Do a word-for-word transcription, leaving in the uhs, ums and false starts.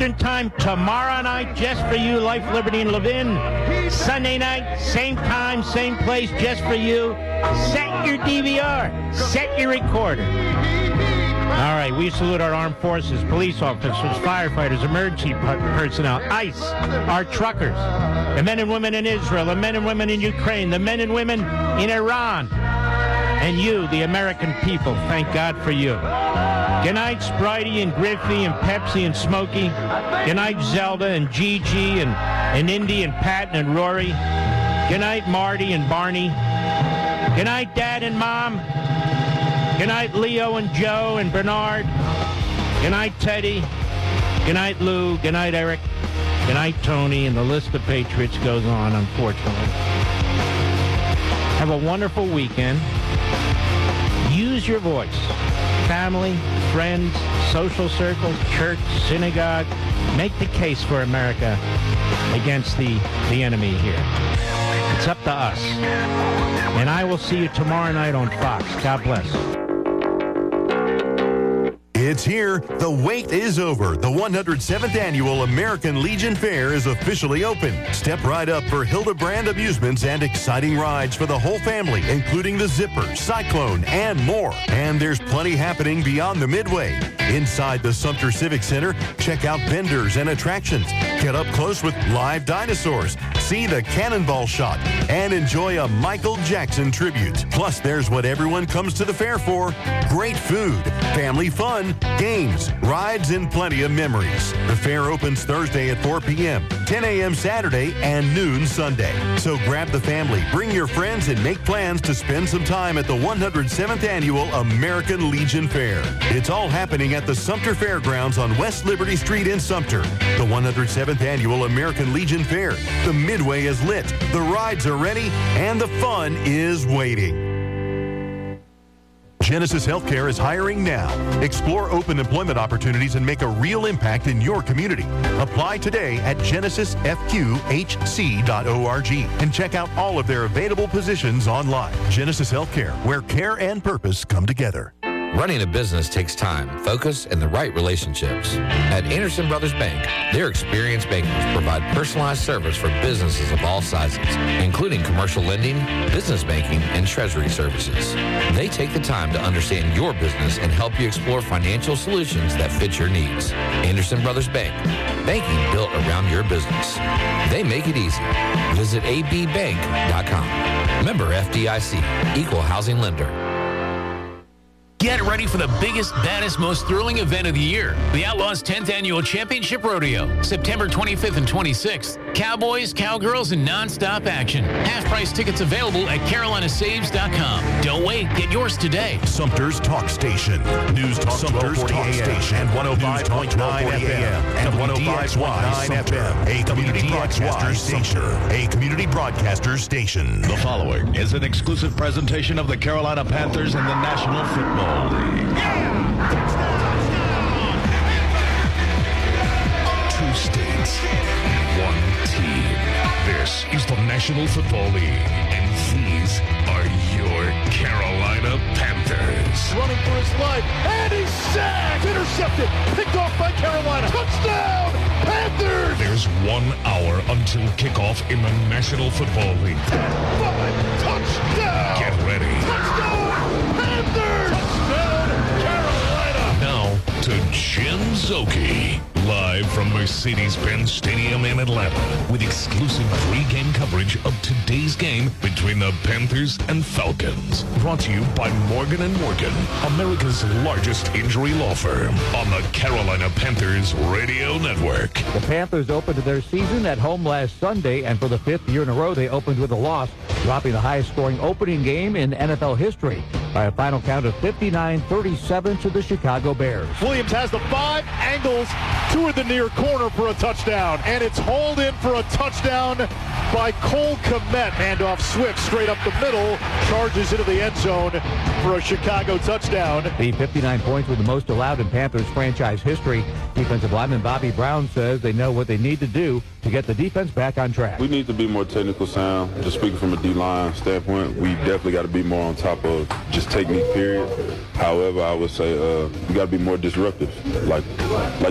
Eastern Time tomorrow night, just for you, Life, Liberty, and Levin. Sunday night, same time, same place, just for you. Set your D V R. Set your recorder. All right, we salute our armed forces, police officers, firefighters, emergency personnel, ICE, our truckers, the men and women in Israel, the men and women in Ukraine, the men and women in Iran, and you, the American people. Thank God for you. Good night, Spritey and Griffey and Pepsi and Smokey. Good night, Zelda and Gigi and, and Indy and Pat and Rory. Good night, Marty and Barney. Good night, Dad and Mom. Good night, Leo and Joe and Bernard. Good night, Teddy. Good night, Lou. Good night, Eric. Good night, Tony. And the list of Patriots goes on, unfortunately. Have a wonderful weekend. Use your voice. Family, friends, social circles, church, synagogue. Make the case for America against the, the enemy here. It's up to us. And I will see you tomorrow night on Fox. God bless. It's here. The wait is over. The one hundred seventh Annual American Legion Fair is officially open. Step right up for Hildebrand Amusements and exciting rides for the whole family, including the Zipper, Cyclone, and more. And there's plenty happening beyond the Midway. Inside the Sumter Civic Center, check out vendors and attractions. Get up close with live dinosaurs, see the cannonball shot, and enjoy a Michael Jackson tribute. Plus, there's what everyone comes to the fair for. Great food, family fun, games, rides, and plenty of memories. The fair opens Thursday at four p.m., ten a.m. Saturday, and noon Sunday. So grab the family, bring your friends, and make plans to spend some time at the one hundred seventh Annual American Legion Fair. It's all happening at the Sumter Fairgrounds on West Liberty Street in Sumter. The one hundred seventh Annual American Legion Fair. The Midway is lit, the rides are ready, and the fun is waiting. Genesis Healthcare is hiring now. Explore open employment opportunities and make a real impact in your community. Apply today at genesis f q h c dot org and check out all of their available positions online. Genesis Healthcare, where care and purpose come together. Running a business takes time, focus, and the right relationships. At Anderson Brothers Bank, their experienced bankers provide personalized service for businesses of all sizes, including commercial lending, business banking, and treasury services. They take the time to understand your business and help you explore financial solutions that fit your needs. Anderson Brothers Bank, banking built around your business. They make it easy. Visit a b bank dot com. Member F D I C, Equal Housing Lender. Get ready for the biggest, baddest, most thrilling event of the year. The Outlaws tenth Annual Championship Rodeo, September twenty-fifth and twenty-sixth. Cowboys, cowgirls, and non-stop action. Half-price tickets available at carolina saves dot com. Don't wait. Get yours today. Sumter's Talk Station. News Talk Sumter's Talk Station. And one oh five point nine F M. And one oh five point nine F M. A community broadcaster station. A community broadcaster station. The following is an exclusive presentation of the Carolina Panthers and the National Football League. Two states, one team. This is the National Football League, and these are your Carolina Panthers. Running for his life, and he's sacked, intercepted, picked off by Carolina. Touchdown, Panthers! There's one hour until kickoff in the National Football League. ten five, touchdown! Get ready. Touchdown, Panthers! Touchdown, Carolina! Now to Jim Szoke, live from Mercedes-Benz Stadium in Atlanta, with exclusive pre-game coverage of today's game between the Panthers and Falcons. Brought to you by Morgan and Morgan, America's largest injury law firm, on the Carolina Panthers Radio Network. The Panthers opened their season at home last Sunday, and for the fifth year in a row, they opened with a loss, dropping the highest-scoring opening game in N F L history by a final count of fifty-nine thirty-seven to the Chicago Bears. Williams has the five, angles to the near corner for a touchdown, and it's hauled in for a touchdown by Cole Kmet. Handoff Swift straight up the middle, charges into the end zone for a Chicago touchdown. The fifty-nine points were the most allowed in Panthers franchise history. Defensive lineman Bobby Brown says they know what they need to do to get the defense back on track. We need to be more technical sound. Just speaking from a D-line standpoint, we definitely got to be more on top of just technique, period. However, I would say uh, we got to be more disruptive. Like, like